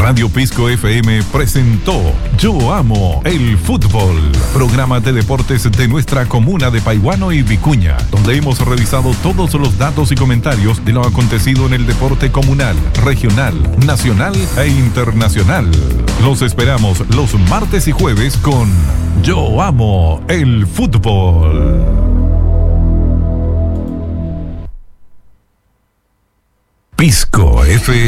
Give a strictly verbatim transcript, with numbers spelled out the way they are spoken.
Radio Pisco F M presentó Yo Amo el Fútbol, programa de deportes de nuestra comuna de Paihuano y Vicuña, donde hemos revisado todos los datos y comentarios de lo acontecido en el deporte comunal, regional, nacional e internacional. Los esperamos los martes y jueves con Yo Amo el Fútbol. Pisco F M.